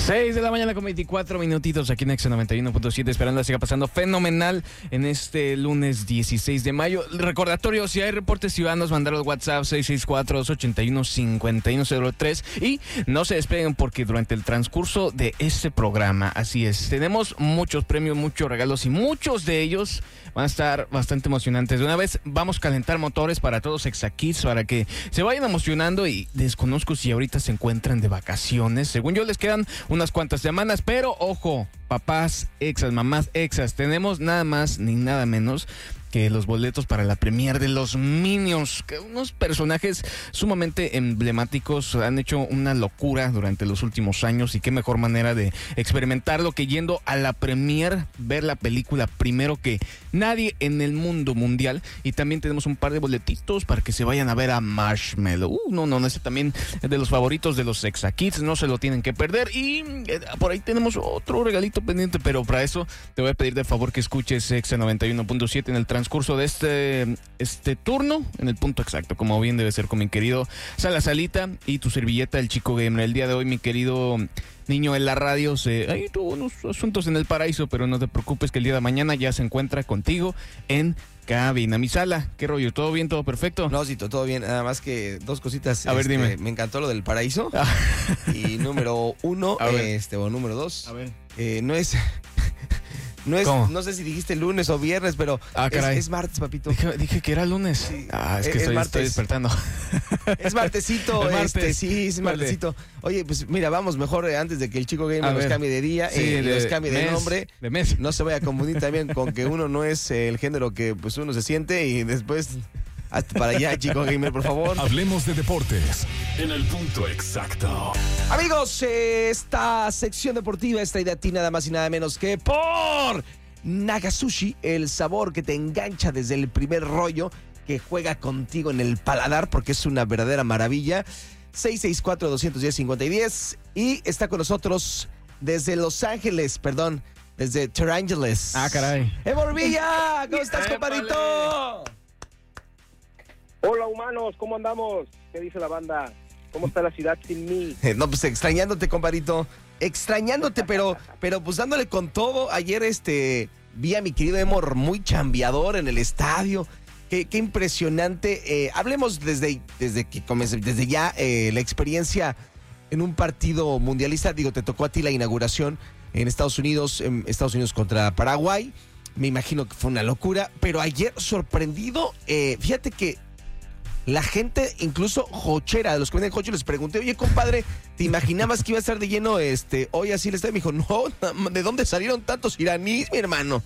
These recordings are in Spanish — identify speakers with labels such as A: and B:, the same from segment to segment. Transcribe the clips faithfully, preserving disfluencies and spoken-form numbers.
A: seis de la mañana con veinticuatro minutitos aquí en Exa noventa y uno punto siete, esperando que siga pasando fenomenal en este lunes dieciséis de mayo. Recordatorio, si hay reportes ciudadanos, mandar al WhatsApp seis seis cuatro, dos ocho uno, cinco uno cero tres y no se despeguen porque durante el transcurso de este programa, así es, tenemos muchos premios, muchos regalos y muchos de ellos van a estar bastante emocionantes. De una vez vamos a calentar motores para todos Exa Kids para que se vayan emocionando, y desconozco si ahorita se encuentran de vacaciones. Según yo les quedan unas cuantas semanas, pero ojo, papás exas, mamás exas, tenemos nada más ni nada menos que los boletos para la premier de los Minions, que unos personajes sumamente emblemáticos, han hecho una locura durante los últimos años, y qué mejor manera de experimentarlo que yendo a la premier, ver la película primero que nadie en el mundo mundial. Y también tenemos un par de boletitos para que se vayan a ver a Marshmello. Uh, no, no, ese también es de los favoritos de los Exa Kids, no se lo tienen que perder. Y eh, por ahí tenemos otro regalito pendiente, pero para eso te voy a pedir de favor que escuches Exa noventa y uno punto siete en el transcurso de este, este turno, en el punto exacto, como bien debe ser, con mi querido Sala Salita y tu servilleta, el Chico Gamer. El día de hoy, mi querido niño en la radio, se ahí tuvo unos asuntos en el paraíso, pero no te preocupes que el día de mañana ya se encuentra contigo en cabina. Mi Sala, ¿qué rollo? ¿Todo bien? ¿Todo perfecto?
B: No, sí, todo bien. Nada más que dos cositas.
A: A ver,
B: este,
A: dime.
B: Me encantó lo del paraíso. Y número uno, este, o número dos.
A: A ver.
B: Eh, no es... No es,
A: ¿Cómo?
B: no sé si dijiste lunes o viernes, pero
A: Ah,
B: es,
A: caray.
B: es martes, papito.
A: Dije, dije que era lunes.
B: Sí.
A: Ah, es que
B: Es
A: estoy,
B: martes.
A: estoy despertando.
B: Es martesito,
A: Es martes.
B: este, sí, es
A: Vale.
B: martesito. Oye, pues mira, vamos mejor eh, antes de que el Chico Gamer
A: A
B: nos
A: ver.
B: cambie de día,
A: Sí,
B: eh, y
A: de
B: nos cambie de
A: mes,
B: nombre.
A: de mes.
B: No se vaya a confundir también con que uno no es eh, el género que pues uno se siente, y después hasta para allá, Chico Gamer, por favor.
C: Hablemos de deportes en el punto exacto.
B: Amigos, eh, esta sección deportiva está idea a ti nada más y nada menos que por Nagasushi, el sabor que te engancha desde el primer rollo, que juega contigo en el paladar porque es una verdadera maravilla. seis seis cuatro, dos uno cero, cinco cero uno cero. Y está con nosotros desde Los Ángeles, perdón, desde Terangeles.
A: Ah, caray.
B: ¡Evo Villa! ¿Cómo estás, compadrito?
D: Hola, humanos, ¿cómo andamos? ¿Qué dice la banda? ¿Cómo está la ciudad sin mí?
B: Eh, No, pues extrañándote, compadrito. Extrañándote, pero, pero pues dándole con todo. Ayer este vi a mi querido Emor muy chambeador en el estadio. Qué, qué impresionante. Eh, hablemos desde, desde que comencé, desde ya eh, la experiencia en un partido mundialista. Digo, te tocó a ti la inauguración en Estados Unidos, en Estados Unidos contra Paraguay. Me imagino que fue una locura. Pero ayer sorprendido, eh, fíjate que la gente, incluso jochera, de los que venden jocho, les pregunté, oye, compadre, ¿te imaginabas que iba a estar de lleno este hoy así el estadio? Me dijo, no, ¿de dónde salieron tantos iraníes, mi hermano?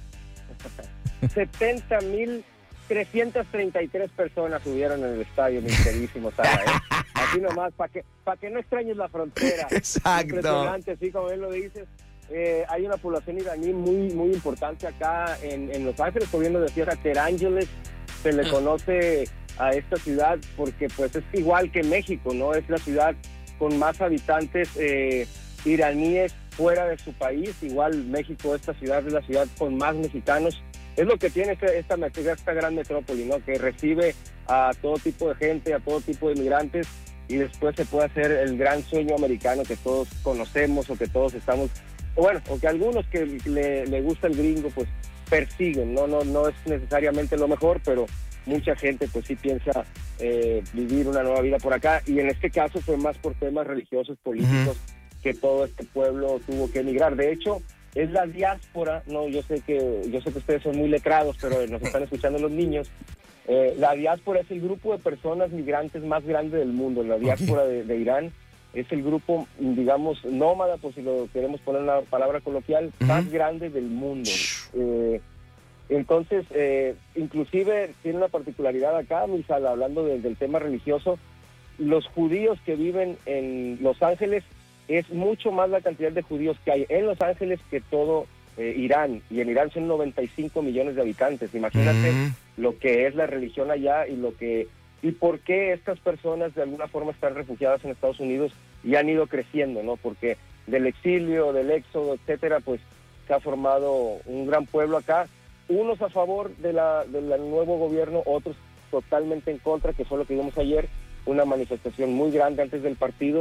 D: setenta mil trescientas treinta y tres personas subieron en el estadio, mi queridísimo Sara, ¿eh? Así nomás, para que, pa que no extrañes la frontera.
B: Exacto.
D: Impresionante, así como él lo dice. Eh, hay una población iraní muy muy importante acá en, en Los Ángeles, volviendo de Tierra Terangeles, se le conoce a esta ciudad porque pues es igual que México, ¿no? Es la ciudad con más habitantes eh, iraníes fuera de su país. Igual México, esta ciudad es la ciudad con más mexicanos. Es lo que tiene esta, esta, esta gran metrópoli, ¿no? Que recibe a todo tipo de gente, a todo tipo de inmigrantes, y después se puede hacer el gran sueño americano que todos conocemos, o que todos estamos, o bueno, o que algunos que le, le gusta el gringo pues persiguen, ¿no? No, no es necesariamente lo mejor, pero mucha gente pues sí piensa eh, vivir una nueva vida por acá, y en este caso fue más por temas religiosos, políticos, uh-huh, que todo este pueblo tuvo que emigrar. De hecho, es la diáspora, no, yo sé que yo sé que ustedes son muy letrados, pero nos están escuchando los niños. Eh, la diáspora es el grupo de personas migrantes más grande del mundo. La diáspora okay. de, de Irán es el grupo, digamos, nómada, por si lo queremos poner en una palabra coloquial, uh-huh, más grande del mundo. Eh, Entonces, eh, inclusive tiene una particularidad acá, mi Sala, hablando de, del tema religioso. Los judíos que viven en Los Ángeles, es mucho más la cantidad de judíos que hay en Los Ángeles que todo eh, Irán. Y en Irán son noventa y cinco millones de habitantes. Imagínate uh-huh. lo que es la religión allá y lo que y por qué estas personas de alguna forma están refugiadas en Estados Unidos y han ido creciendo, ¿no? Porque del exilio, del éxodo, etcétera, pues se ha formado un gran pueblo acá. Unos a favor de la del nuevo gobierno, otros totalmente en contra, que fue lo que vimos ayer, una manifestación muy grande antes del partido,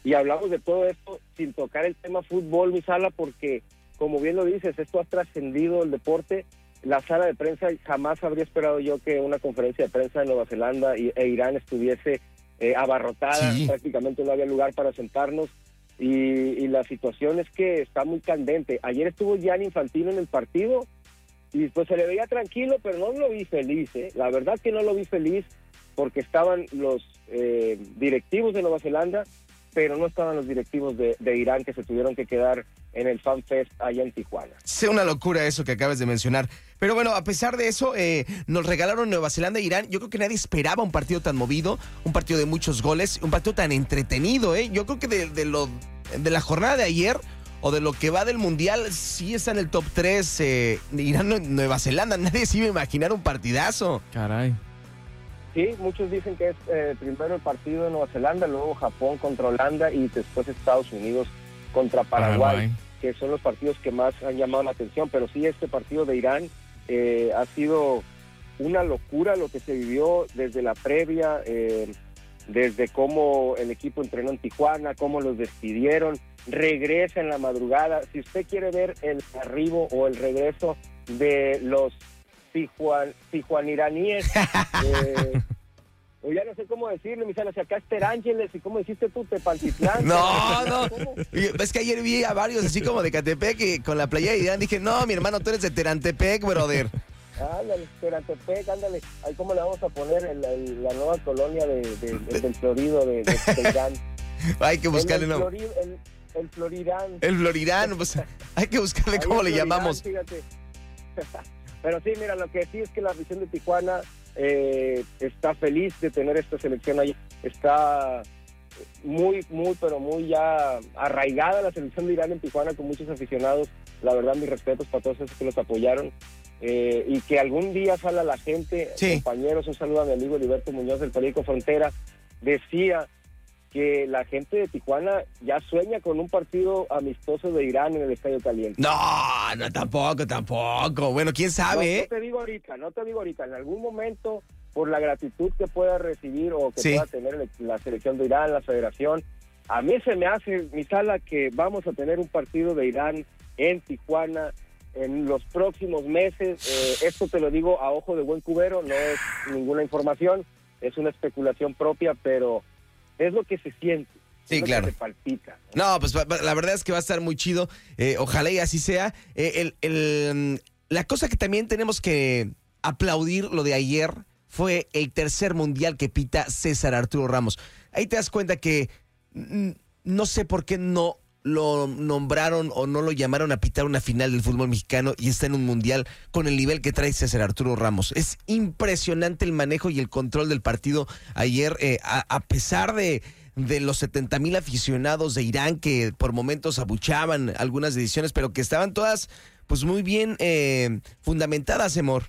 D: Y hablamos de todo esto sin tocar el tema fútbol, mi Sala, porque, como bien lo dices, esto ha trascendido el deporte. La sala de prensa, jamás habría esperado yo que una conferencia de prensa de Nueva Zelanda y, e Irán estuviese eh, abarrotada,
B: sí.
D: prácticamente no había lugar para sentarnos, y, y la situación es que está muy candente. Ayer estuvo Gianni Infantino en el partido, y pues se le veía tranquilo, pero no lo vi feliz, ¿eh? La verdad que no lo vi feliz, porque estaban los eh, directivos de Nueva Zelanda, pero no estaban los directivos de, de Irán, que se tuvieron que quedar en el Fan Fest allá en Tijuana.
B: Es una locura eso que acabas de mencionar. Pero bueno, a pesar de eso, eh, nos regalaron Nueva Zelanda e Irán. Yo creo que nadie esperaba un partido tan movido, un partido de muchos goles, un partido tan entretenido, ¿eh? Yo creo que de, de, lo, de la jornada de ayer, o de lo que va del Mundial, sí está en el top tres eh, Irán-Nueva Zelanda. Nadie se iba a imaginar un partidazo.
A: Caray.
D: Sí, muchos dicen que es eh, primero el partido de Nueva Zelanda, luego Japón contra Holanda y después Estados Unidos contra Paraguay,
A: Paraguay.
D: que son los partidos que más han llamado la atención. Pero sí, este partido de Irán eh, ha sido una locura lo que se vivió desde la previa, eh, desde cómo el equipo entrenó en Tijuana, cómo los despidieron, regresa en la madrugada. Si usted quiere ver el arribo o el regreso de los Tijuan, tijuaniraníes, eh, o ya no sé cómo decirle, mis alas, acá es Terángeles, y cómo dijiste tú, Tepaltitlán.
B: No, no.
D: ¿Cómo?
B: Es que ayer vi a varios así como de Catepec y con la playa de Irán dije, no, mi hermano, tú eres de Terantepec, brother.
D: Ándale, Terantepec, ándale. Ahí cómo le vamos a poner el, el, la nueva colonia de, de, de, del Florido de, de, de Irán.
B: Hay que buscarle,
D: el, el,
B: ¿no?
D: Flori, el, el Florirán.
B: El Florirán, pues hay que buscarle
D: Ahí
B: cómo
D: el
B: le
D: Florirán,
B: llamamos.
D: Fíjate. Pero sí, mira, lo que sí es que la afición de Tijuana eh, está feliz de tener esta selección ahí. Está muy, muy, pero muy ya arraigada la selección de Irán en Tijuana, con muchos aficionados. La verdad, mis respetos para todos esos que los apoyaron. Eh, y que algún día salga la gente,
B: Sí.
D: compañeros, un saludo a mi amigo Heriberto Muñoz del periódico Frontera, decía que la gente de Tijuana ya sueña con un partido amistoso de Irán en el Estadio Caliente.
B: No, no, tampoco, tampoco. Bueno, quién
D: No,
B: sabe,
D: no
B: ¿eh?
D: te digo ahorita, no te digo ahorita, en algún momento, por la gratitud que pueda recibir o que
B: Sí.
D: pueda tener la selección de Irán, la federación, a mí se me hace, mi sala, que vamos a tener un partido de Irán en Tijuana en los próximos meses. Eh, esto te lo digo a ojo de buen cubero, no es ninguna información, es una especulación propia, pero es lo que se siente.
B: Sí,
D: es lo
B: claro.
D: que se palpita.
B: No, pues va- va- la verdad es que va a estar muy chido. Eh, ojalá y así sea. Eh, el, el, la cosa que también tenemos que aplaudir lo de ayer fue el tercer mundial que pita César Arturo Ramos. Ahí te das cuenta que mm, no sé por qué no lo nombraron o no lo llamaron a pitar una final del fútbol mexicano y está en un mundial con el nivel que trae César Arturo Ramos. Es impresionante el manejo y el control del partido ayer, eh, a, a pesar de, de los setenta mil aficionados de Irán que por momentos abuchaban algunas decisiones, pero que estaban todas pues muy bien eh, fundamentadas, Emor.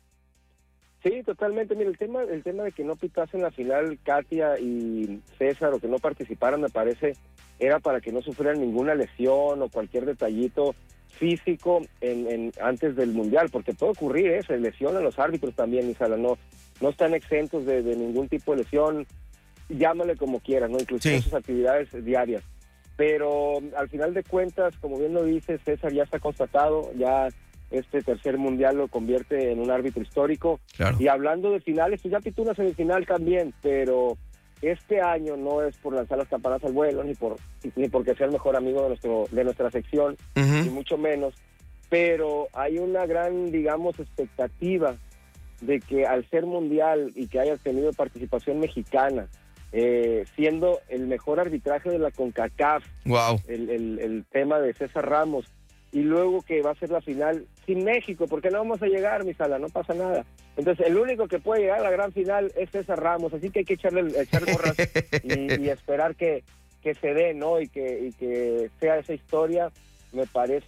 D: Sí, totalmente. Mira, el tema, el tema de que no pitasen la final Katia y César, o que no participaran, me parece, era para que no sufrieran ninguna lesión o cualquier detallito físico en, en antes del mundial, porque puede ocurrir, ¿eh? Se lesionan los árbitros también, Isala, no, no están exentos de, de ningún tipo de lesión, llámale como quieras, ¿no? Inclusive
B: Sí.
D: sus actividades diarias. Pero al final de cuentas, como bien lo dice, César ya está constatado, ya este tercer mundial lo convierte en un árbitro histórico.
B: Claro.
D: Y hablando de finales, pues ya pitó una semifinal también, pero este año no es por lanzar las campanas al vuelo, ni por ni porque sea el mejor amigo de nuestro de nuestra sección,
B: Ujú.
D: ni mucho menos, pero hay una gran, digamos, expectativa de que al ser mundial y que haya tenido participación mexicana, eh, siendo el mejor arbitraje de la CONCACAF,
B: Wow.
D: el, el, el tema de César Ramos, y luego que va a ser la final sin México, porque no vamos a llegar, mi sala, no pasa nada. Entonces, el único que puede llegar a la gran final es César Ramos, así que hay que echarle, echar gorras y, y esperar que, que se dé, ¿no? Y que, y que sea esa historia, me parece